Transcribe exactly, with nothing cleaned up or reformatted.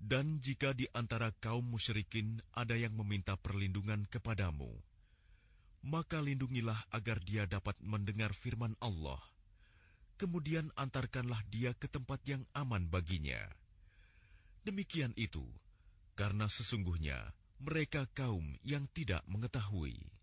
Dan jika di antara kaum musyrikin ada yang meminta perlindungan kepadamu, maka lindungilah agar dia dapat mendengar firman Allah. Kemudian antarkanlah dia ke tempat yang aman baginya. Demikian itu, karena sesungguhnya mereka kaum yang tidak mengetahui.